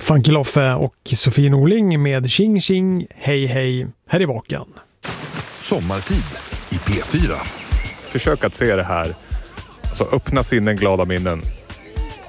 Funky Loffe och Sofie Norling med Tjing Tjing, hej hej, här i baken. Sommartid i P4. Försök att se det här. Alltså öppna sinnen, glada minnen.